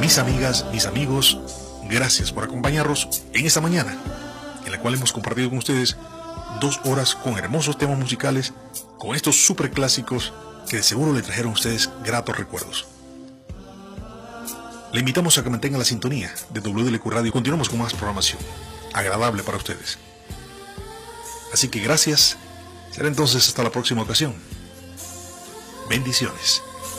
Mis amigas, mis amigos, gracias por acompañarnos en esta mañana, en la cual hemos compartido con ustedes 2 horas con hermosos temas musicales, con estos super clásicos que de seguro le trajeron a ustedes gratos recuerdos. Le invitamos a que mantenga la sintonía de WLQ Radio y continuamos con más programación agradable para ustedes. Así que gracias. Será entonces hasta la próxima ocasión. Bendiciones.